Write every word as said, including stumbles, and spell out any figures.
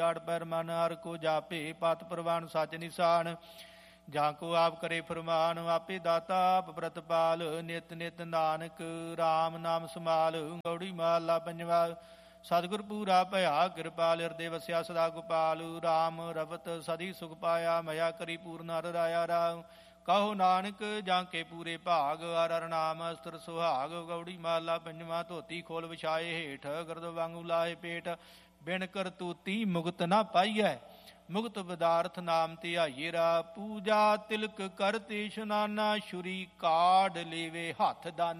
आड़ पैर मन हर को जापे पत प्रवान सच निशान ਜਾਂ ਕੋ ਆਪ ਕਰੇ ਫਰਮਾਨ ਆਪੇ ਦਾਤਾ ਆਪ ਪ੍ਰਤਪਾਲ ਨਿਤ ਨਿਤ ਨਾਨਕ ਰਾਮ ਨਾਮ ਸਮਾਲ ਗੌੜੀ ਮਹਲਾ ਪੰਜਵਾ ਸਤਿਗੁਰ ਪੂਰਾ ਭਇਆ ਕਿਰਪਾਲ ਹਿਰਦੇ ਵਸਿਆ ਸਦਾ ਗੋਪਾਲ ਰਾਮ ਰਵਤ ਸਦੀ ਸੁਖ ਪਾਇਆ ਮਇਆ ਕਰੀ ਪੂਰਨ ਹਰ ਰਾਇਆ ਰਾਮ ਕਹੋ ਨਾਨਕ ਜਾਂ ਕੇ ਪੂਰੇ ਭਾਗ ਹਰ ਹਰ ਨਾਮ ਅਸਤਰ ਸੁਹਾਗ ਗੌੜੀ ਮਹਲਾ ਪੰਜਵਾ ਧੋਤੀ ਖੋਲ ਵਿਛਾਏ ਹੇਠ ਗਰਦ ਵਾਂਗੂ ਲਾਹੇ ਪੇਟ ਬਿਨ ਕਰਤੂਤੀ ਮੁਕਤ ਨਾ ਪਾਈਐ ਮੁਕਤ ਪਦਾਰਥ ਨਾਮ ਧਿਆਈਏ ਰਾ ਪੂਜਾ ਤਿਲਕ ਕਰਤੇ ਇਸ਼ਨਾਨਾ ਛੁਰੀ ਕਾਢ ਲੇਵੇ ਹੱਥ ਦਾਨਾ